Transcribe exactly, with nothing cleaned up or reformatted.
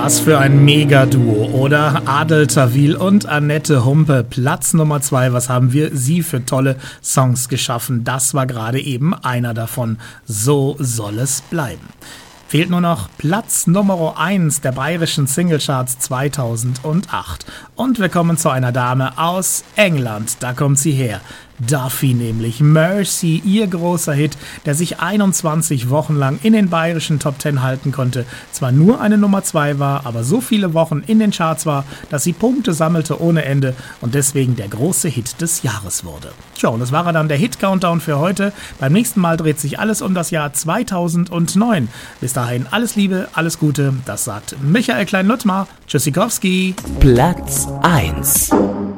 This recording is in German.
Was für ein Mega-Duo, oder? Adel Tawil und Annette Humpe, Platz Nummer zwei. Was haben wir sie für tolle Songs geschaffen? Das war gerade eben einer davon. So soll es bleiben. Fehlt nur noch Platz Nummer eins der bayerischen Singlecharts zweitausendacht. Und wir kommen zu einer Dame aus England. Da kommt sie her. Duffy nämlich. Mercy, ihr großer Hit, der sich einundzwanzig Wochen lang in den bayerischen Top zehn halten konnte. Zwar nur eine Nummer zwei war, aber so viele Wochen in den Charts war, dass sie Punkte sammelte ohne Ende und deswegen der große Hit des Jahres wurde. Tja, und das war dann der Hit-Countdown für heute. Beim nächsten Mal dreht sich alles um das Jahr zweitausendneun. Bis dahin alles Liebe, alles Gute. Das sagt Michael Klein-Luttmar. Tschüssikowski. Platz eins.